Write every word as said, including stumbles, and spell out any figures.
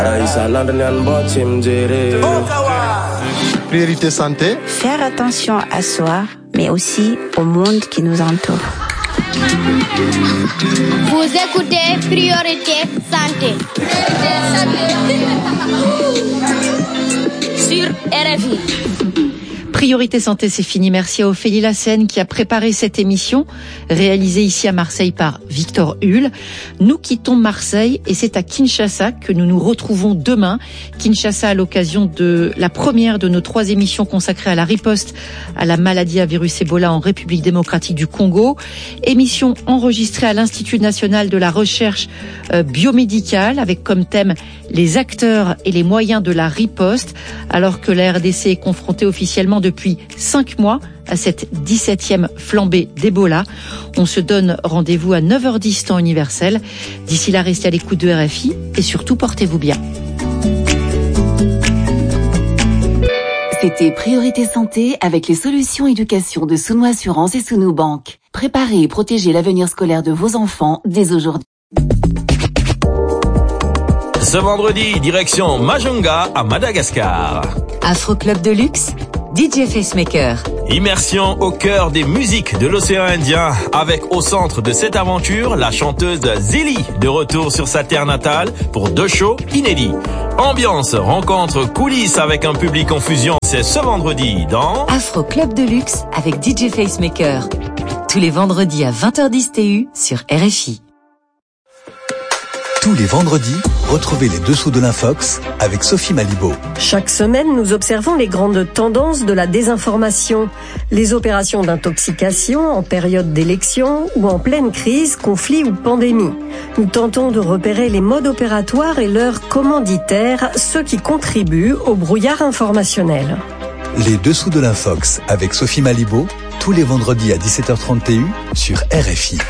Priorité santé. Faire attention à soi, mais aussi au monde qui nous entoure. Vous écoutez Priorité Santé. Sur R F I. Priorité Santé, c'est fini. Merci à Ophélie Lassène qui a préparé cette émission, réalisée ici à Marseille par Victor Hull. Nous quittons Marseille et c'est à Kinshasa que nous nous retrouvons demain. Kinshasa à l'occasion de la première de nos trois émissions consacrées à la riposte à la maladie à virus Ebola en République démocratique du Congo. Émission enregistrée à l'Institut national de la recherche euh, biomédicale avec comme thème les acteurs et les moyens de la riposte, alors que la R D C est confrontée officiellement depuis cinq mois à cette dix-septième flambée d'Ebola. On se donne rendez-vous à neuf heures dix temps universel. D'ici là, restez à l'écoute de R F I et surtout portez-vous bien. C'était Priorité Santé avec les solutions éducation de Sounou Assurance et Sounou Banque. Préparez et protégez l'avenir scolaire de vos enfants dès aujourd'hui. Ce vendredi, direction Majunga à Madagascar. Afro Club de luxe, D J Facemaker. Immersion au cœur des musiques de l'océan Indien avec au centre de cette aventure la chanteuse Zili de retour sur sa terre natale pour deux shows inédits. Ambiance, rencontre, coulisses avec un public en fusion, c'est ce vendredi dans Afro Club de luxe avec D J Facemaker. Tous les vendredis à vingt heures dix T U sur R F I. Tous les vendredis, retrouvez les dessous de l'Infox avec Sophie Malibaud. Chaque semaine, nous observons les grandes tendances de la désinformation, les opérations d'intoxication en période d'élection ou en pleine crise, conflit ou pandémie. Nous tentons de repérer les modes opératoires et leurs commanditaires, ceux qui contribuent au brouillard informationnel. Les dessous de l'Infox avec Sophie Malibaud, tous les vendredis à dix-sept heures trente T U sur R F I.